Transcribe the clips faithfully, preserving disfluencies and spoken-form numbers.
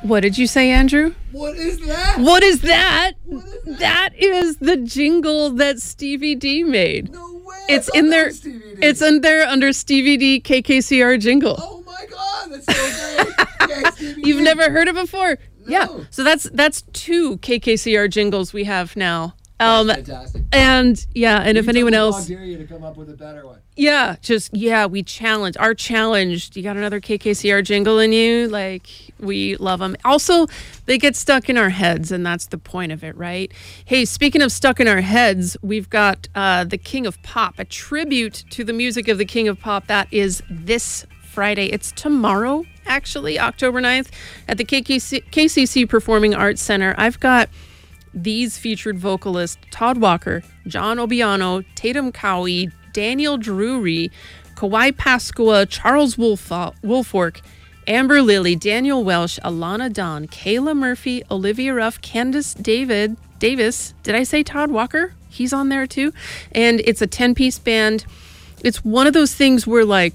What did you say, Andrew? What is that? What is that? What is that? That is the jingle that Stevie D made. No way. It's I thought in that there. was Stevie D. It's in there under Stevie D K K C R jingle. Oh my God, that's so great. Okay, Stevie You've D. never heard it before? No. Yeah. So that's that's two K K C R jingles we have now. Um, That's fantastic. and yeah, and if We anyone double else, dog dare you to come up with a better one. yeah, just yeah, we challenge our challenge. You got another K K C R jingle in you? Like, we love them. Also, they get stuck in our heads, and that's the point of it, right? Hey, speaking of stuck in our heads, we've got uh, the King of Pop, a tribute to the music of the King of Pop. That is this Friday. It's tomorrow, actually, October ninth, at the K K C, K C C Performing Arts Center. I've got these featured vocalists: Todd Walker, John Obiano, Tatum Cowie, Daniel Drury, Kawhi Pasqua, Charles Wolf- Wolfork, Amber Lilly, Daniel Welsh, Alana Dawn, Kayla Murphy, Olivia Ruff, Candace David Davis. Did I say Todd Walker? He's on there too. And it's a ten-piece band. It's one of those things where, like,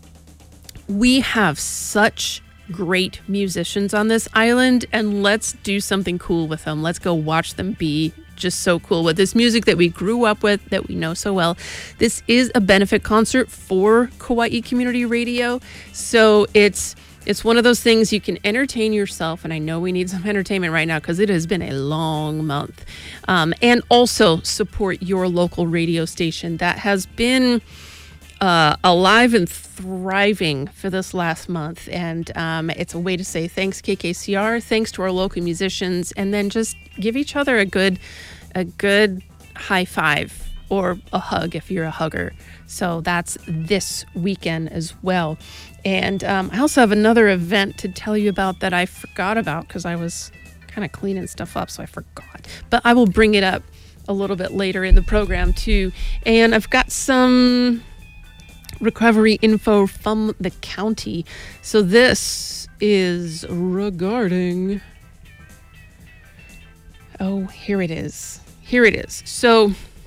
we have such great musicians on this island, and let's do something cool with them. Let's go watch them be just so cool with this music that we grew up with, that we know so well. This is a benefit concert for Kauai Community Radio, so it's it's one of those things you can entertain yourself, and I know we need some entertainment right now because it has been a long month, um, and also support your local radio station that has been Uh, alive and thriving for this last month. And um, it's a way to say thanks, K K C R, thanks to our local musicians, and then just give each other a good a good high five or a hug if you're a hugger. So that's this weekend as well. And um, I also have another event to tell you about that I forgot about because I was kind of cleaning stuff up, so I forgot. But I will bring it up a little bit later in the program too. And I've got some recovery info from the county. So this is regarding, oh, here it is. Here it is. So